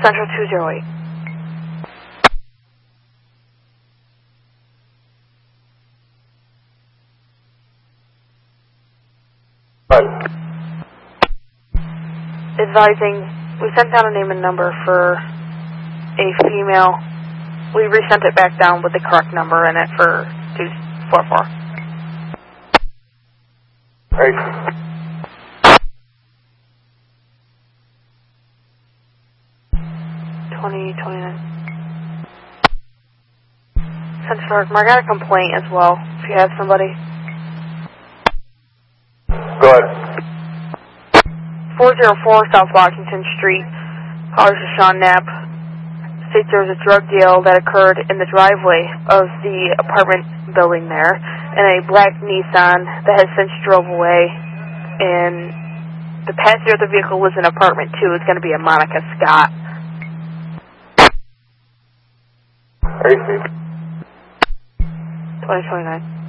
Central 208. Advising, we sent down a name and number for a female. We resent it back down with the correct number in it for 244. Right. 2029. Central Park, I got a complaint as well, if you have somebody. Go ahead. 404 South Washington Street, callers to Sean Knapp. States there was a drug deal that occurred in the driveway of the apartment building there, and a black Nissan that has since drove away, and the passenger of the vehicle was in apartment 2. It's going to be a Monica Scott. 2029.